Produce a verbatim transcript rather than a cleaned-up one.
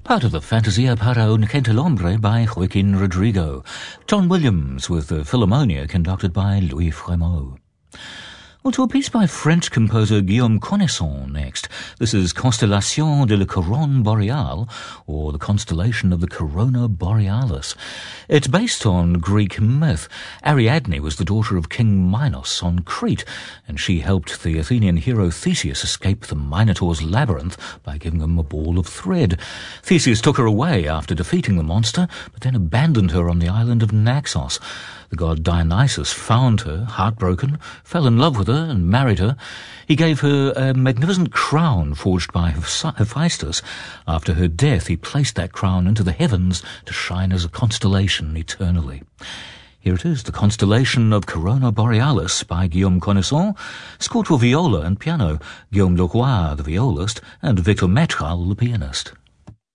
Part of the Fantasia para un Gentilhombre by Joaquin Rodrigo. John Williams with the Philharmonia conducted by Louis Frémaux. Well, to a piece by French composer Guillaume Connaisson next. This is Constellation de la Couronne Boreale, or the constellation of the Corona Borealis. It's based on Greek myth. Ariadne was the daughter of King Minos on Crete, and she helped the Athenian hero Theseus escape the Minotaur's labyrinth by giving him a ball of thread. Theseus took her away after defeating the monster, but then abandoned her on the island of Naxos. The god Dionysus found her, heartbroken, fell in love with her and married her. He gave her a magnificent crown forged by Hephaestus. After her death, he placed that crown into the heavens to shine as a constellation eternally. Here it is, the constellation of Corona Borealis by Guillaume Connaisson, scored for viola and piano, Guillaume Leroy, the violist, and Victor Metral, the pianist.